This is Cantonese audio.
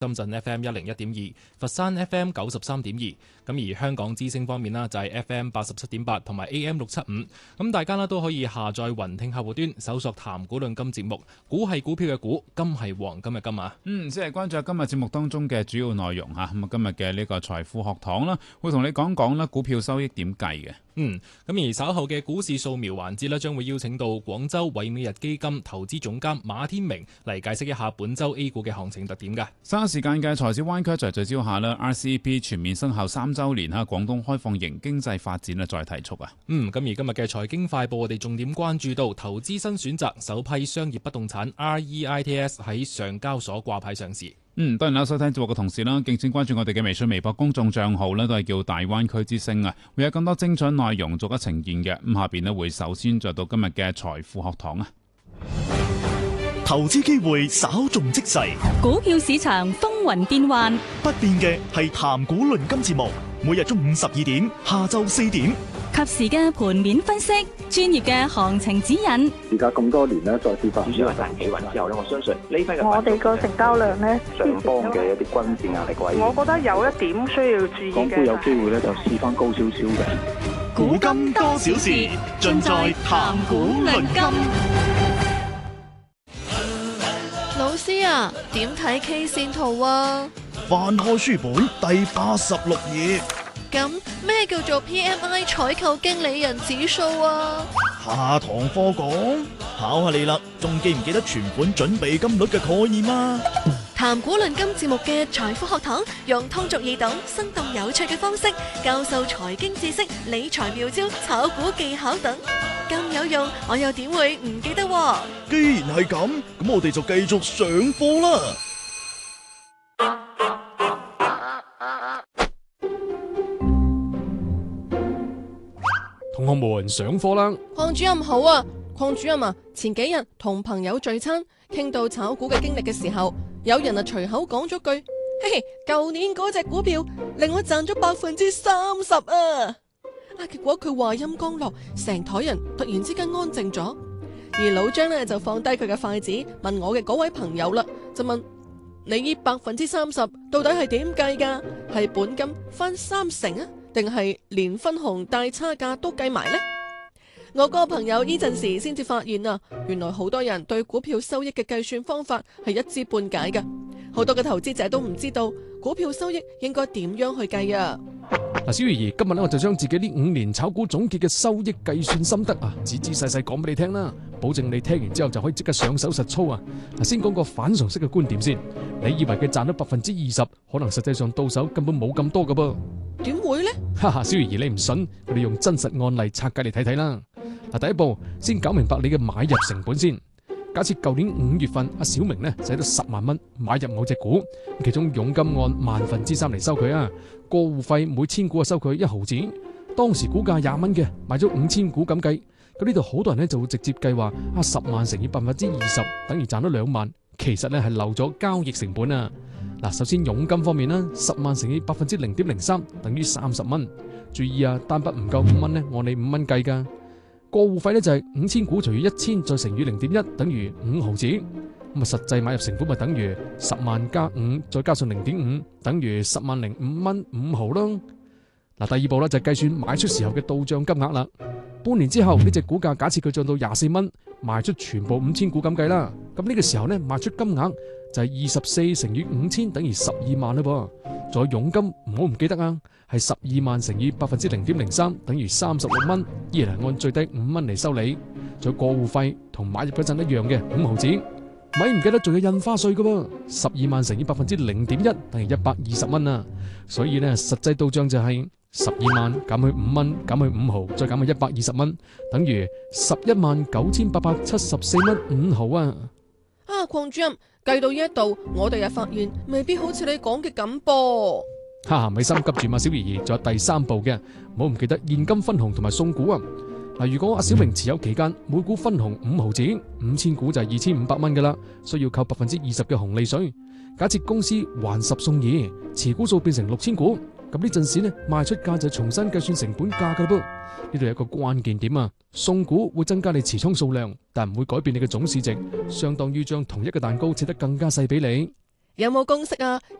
深圳 FM 101.2，佛山 FM 93.2。咁而香港之聲方面啦，就係 FM 87.8同埋 AM 675。咁大家啦都可以下載雲聽客戶端，搜索談股論金節目，股係股票嘅股，金係黃金嘅金啊。 即係關注今日節目當中嘅主要內容吓。咁啊，今日嘅呢個財富學堂啦，會同你講講啦股票收益點計嘅。 咁而稍後嘅股市掃描環節呢，將會邀請到廣州偉美日基金投資總監馬天明嚟解釋一下本周 A 股嘅行情特點㗎。 稍後時間嘅財市灣區就聚焦下啦 RCEP 全面生效3週年哈，廣東開放型經濟發展啊再提速啊。 咁而今日嘅財經快報，我哋重點關注到投資新選擇首批商業不動產 REITs 喺上交所掛牌上市。 當然啦，收聽節目嘅同時啦，敬請關注我哋嘅微信、微博公眾賬號呢，都係叫大灣區之聲啊，會有更多精彩內容逐一呈現嘅。下邊呢會首先做到今日嘅財富學堂啊。 投資機會稍縱即逝， 股票市場風雲變幻， 不變嘅係談股論金節目，每日中午12點，下晝4點， 及時嘅盤面分析，專業嘅行情指引。 而家咁多年咧，再次發展主要係大企穩之後咧，我相信呢批嘅我哋個成交量咧， 上方嘅一啲均線壓力位， 我覺得有一點需要注意嘅。 港股有機會咧就試翻高少少嘅。 古今多少事，盡在談股論金。 老師啊，點睇 K 線圖啊？ 翻開書本第86頁。 咁咩叫做 PMI 採購經理人指數啊？ 下堂課講，考下你啦，仲記唔記得存款準備金率嘅概念啊？ 談股論金節目嘅財富學堂，用通俗易懂、生動有趣嘅方式教授財經知識、理財妙招、炒股技巧等，咁有用，我又點會唔記得喎？ 既然係咁，咁我哋就繼續上課啦。 同學們上課啦！ 鄺主任好啊，鄺主任啊，前幾日同朋友聚餐，傾到炒股嘅經歷嘅時候，有人啊隨口講咗句：嘿嘿，舊年嗰隻股票令我賺咗30%啊！結果佢話音剛落，成台人突然之間安靜咗，而老張呢就放低佢嘅筷子，問我嘅嗰位朋友啦，就問你呢30%到底係點計噶？係本金翻30%啊？定係連分紅大差價都計埋呢？我個朋友呢陣時先至發現啊，原來好多人對股票收益嘅計算方法係一知半解嘅，好多嘅投資者都唔知道股票收益應該點樣去計啊！ 嗱，小魚兒，今日咧我就將自己呢5年炒股總結嘅收益計算心得啊，仔仔細細講俾你聽啦，保證你聽完之後就可以即刻上手實操啊！先講個反常識嘅觀點先，你以為佢賺咗20%，可能實際上到手根本冇咁多噶噃。 點會呢？ 哈哈，小魚兒你唔信，我哋用真實案例拆解嚟睇睇啦。第一步先搞明白你嘅買入成本先。假設舊年5月份阿小明呢使咗10萬蚊買入某隻股，其中佣金按3%嚟收佢啊，過戶費每1000股收佢1毫子。當時股價20蚊嘅，買咗5000股咁計，咁呢度好多人呢就會直接計話10萬乘以20%等於賺咗2萬，其實呢係漏咗交易成本啊。嗱，首先佣金方面啦，10萬乘以0.03%等於30蚊。注意啊，單筆唔夠5蚊呢，按你5蚊計噶。過戶費呢就係5000股除以1000再乘以0.1等於5毫子。咁啊，實際買入成本咪等於10萬加5再加上0.5等於10萬05蚊5毫咯。嗱，第二步呢就係計算賣出時候嘅到賬金額啦。半年之後呢隻股價假設佢漲到24蚊，賣出全部5000股咁計啦。咁呢個時候呢賣出金額就係24乘以5000等於12萬啦噃。仲有佣金唔好唔記得啊，係12萬乘以0.03%等於36蚊，依然係按最低5蚊嚟收你。仲有過戶費同買入嗰陣一樣嘅5毫子，咪唔記得仲有印花稅噶噃，12萬乘以0.1%等於120蚊啊。所以呢實際到賬就係12萬減去5蚊減去5毫再減去120蚊，等於119874蚊5毫啊。 鄺主任計到呢一度，我哋又發現未必好似你講嘅咁噃。 哈，咪心急住嘛，小爺爺，仲有第3步嘅，唔好唔記得現金分紅同埋送股啊。嗱，如果阿小明持有期間每股分紅5毫子，5000股就係2500蚊噶啦，需要扣20%嘅紅利稅。假設公司還10送2，持股數變成6000股，咁呢陣時呢賣出價就重新計算成本價噶啦噃。呢度有一個關鍵點啊，送股會增加你持倉數量，但唔會改變你嘅總市值，相當於將同一個蛋糕切得更加細俾你。 有冇公式啊？